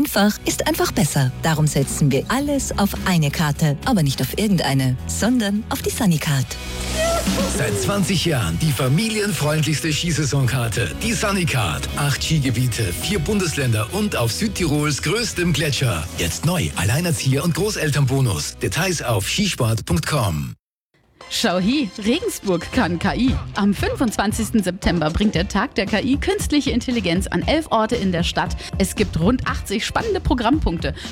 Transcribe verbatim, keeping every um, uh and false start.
Einfach ist einfach besser. Darum setzen wir alles auf eine Karte. Aber nicht auf irgendeine, sondern auf die Sunnycard. Seit zwanzig Jahren die familienfreundlichste Skisaisonkarte. Die Sunnycard. Acht Skigebiete, vier Bundesländer und auf Südtirols größtem Gletscher. Jetzt neu, Alleinerzieher- und Großelternbonus. Details auf skisport punkt com. Schau hi, Regensburg kann K I. Am fünfundzwanzigsten September bringt der Tag der K I künstliche Intelligenz an elf Orte in der Stadt. Es gibt rund achtzig spannende Programmpunkte.